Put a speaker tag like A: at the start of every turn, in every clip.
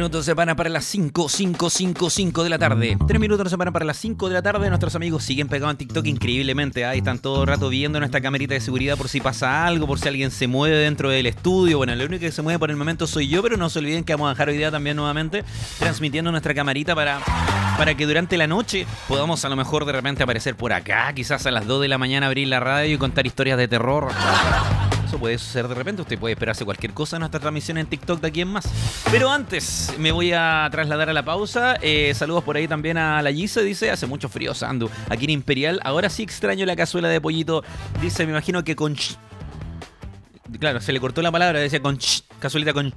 A: minutos se separan para las 5 de la tarde. 3 minutos nos separan para las 5 de la tarde. Nuestros amigos siguen pegados en TikTok increíblemente. Ahí están todo el rato viendo nuestra camerita de seguridad por si pasa algo, por si alguien se mueve dentro del estudio. Bueno, lo único que se mueve por el momento soy yo, pero no se olviden que vamos a dejar hoy día también nuevamente transmitiendo nuestra camarita para que durante la noche podamos a lo mejor de repente aparecer por acá, quizás a las 2 de la mañana abrir la radio y contar historias de terror. Eso puede suceder de repente, usted puede esperarse cualquier cosa en nuestra transmisión en TikTok de aquí en más. Pero antes me voy a trasladar a la pausa. Saludos por ahí también a la Gise, dice, hace mucho frío, Sandu. Aquí en Imperial, ahora sí extraño la cazuela de pollito. Dice, me imagino que con... Claro, se le cortó la palabra, decía con... Cazuelita con...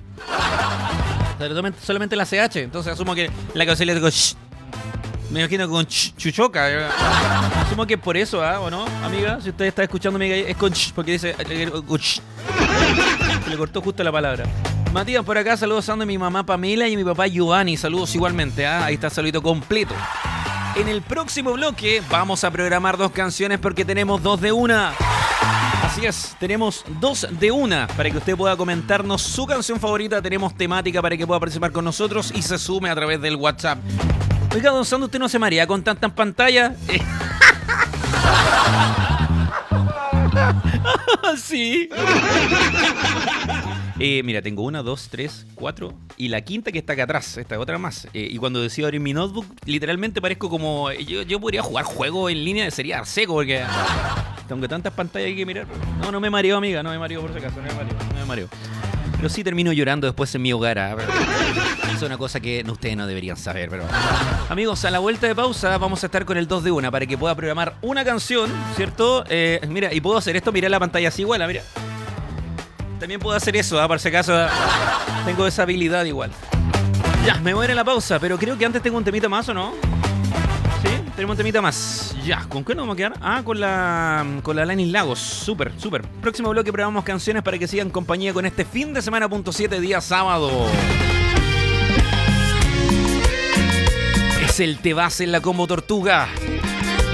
A: Solamente la CH, entonces asumo que la cazuelita con... Me imagino con chuchoca. Asumo que es por eso, ¿o no, amiga? Si usted está escuchando, amiga, es con porque dice... Se le cortó justo la palabra. Matías por acá, saludos a mi mamá Pamela y mi papá Giovanni. Saludos igualmente, ahí está el saludito completo. En el próximo bloque vamos a programar 2 canciones porque tenemos 2 de una. Así es, tenemos 2 de una para que usted pueda comentarnos su canción favorita. Tenemos temática para que pueda participar con nosotros y se sume a través del WhatsApp. Oiga, don Sando, ¿usted no se marea con tantas pantallas? Sí. Mira, tengo 1, 2, 3, 4 y la quinta que está acá atrás, esta otra más. Y cuando decido abrir mi notebook, literalmente parezco como... Yo podría jugar juegos en línea, sería seco porque tengo tantas pantallas que mirar. No me mareo, amiga, no me mareo por si acaso, no me mareo. Pero sí termino llorando después en mi hogar. Es una cosa que ustedes no deberían saber, pero... Amigos, a la vuelta de pausa vamos a estar con el 2 de una para que pueda programar una canción, ¿cierto? Mira, y puedo hacer esto, mirar la pantalla así igual, mira. También puedo hacer eso, por si acaso tengo esa habilidad igual. Ya, me voy a ir a la pausa, pero creo que antes tengo un temita más, ¿o no? ¿Sí? Tenemos un temita más. Ya, ¿con qué nos vamos a quedar? Con la Lanis Lagos. Súper. Próximo bloque probamos canciones para que sigan compañía con este fin de semana .7 día sábado. Es el Te Vas en la Combo Tortuga.